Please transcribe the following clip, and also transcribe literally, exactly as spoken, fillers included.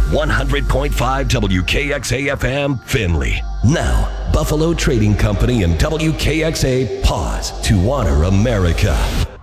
one hundred point five W K X A F M, Findlay. Now, Buffalo Trading Company and W K X A pause to honor America.